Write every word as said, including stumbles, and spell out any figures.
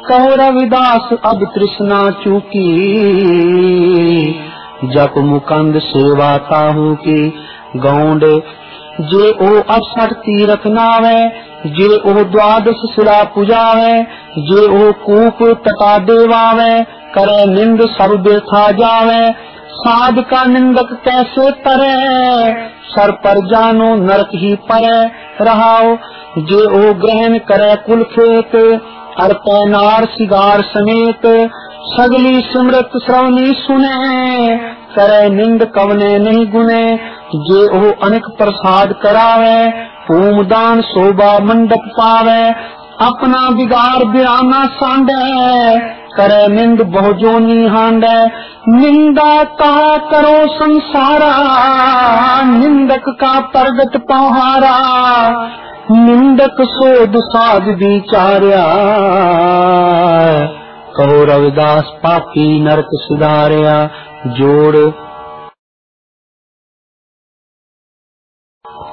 कहो रविदास अब तृष्णा चूकी, जप मुकंद सेवा ताहू की। गौंड जे ओ अठसठ तीरथ नावे, जे ओ द्वादश शिला पुजावे, जे ओ कूप तटा देवावे, करे निंद सब व्यथा जावे। साध का निंदक कैसे तरे, सर पर जानो नरक ही परे रहाओ। जे ओ ग्रहण करे कुल खेत, अर्पे नार सिगार समेत। सगली सिमरत श्रवणी सुने, करे निंद कवने नहीं गुने। जे ओ अनेक प्रसाद करावे, होम दान शोभा मंडप पावे। अपना बिगाड़ बिराना सांडे, करे निंद बहुजोनी हांडे। निंदा कहा करो संसारा, निंदक का प्रगट पहारा। निंदक सोध साध विचार्या, कहो रविदास पापी नरक सुधार्या। जोड़